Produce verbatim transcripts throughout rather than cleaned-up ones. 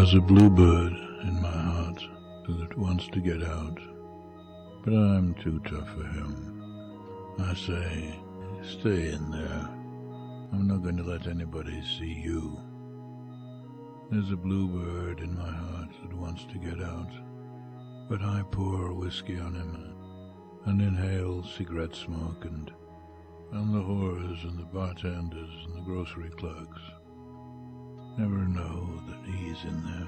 There's a bluebird in my heart that wants to get out, but I'm too tough for him. I say, stay in there. I'm not going to let anybody see you. There's a bluebird in my heart that wants to get out, but I pour whiskey on him and inhale cigarette smoke and, and the whores and the bartenders and the grocery clerks never know that he's in there.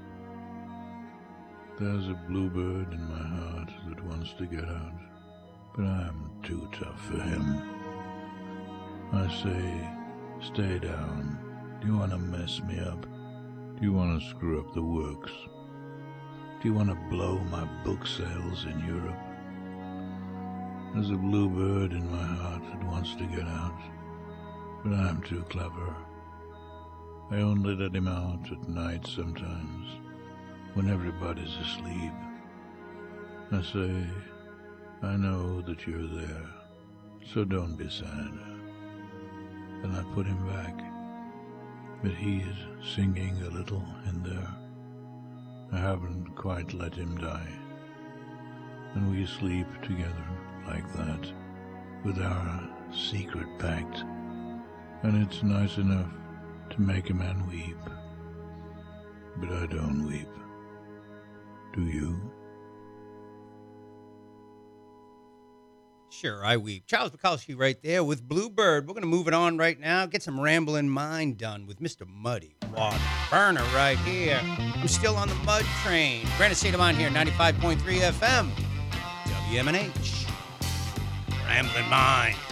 There's a bluebird in my heart that wants to get out, but I'm too tough for him. I say, stay down. Do you want to mess me up? Do you want to screw up the works? Do you want to blow my book sales in Europe? There's a bluebird in my heart that wants to get out, but I'm too clever. I only let him out at night sometimes, when everybody's asleep. I say, I know that you're there, so don't be sad. Then I put him back, but he's singing a little in there. I haven't quite let him die, and we sleep together like that, with our secret pact, and it's nice enough to make a man weep, but I don't weep. Do you? Sure, I weep. Charles Bukowski right there with Bluebird. We're going to move it on right now. Get some Ramblin' Mind done with Mister Muddy Water Burner right here. I'm still on the Mud Train. Granite State of Mind here, ninety-five point three F M. W M N H. Ramblin' Mind.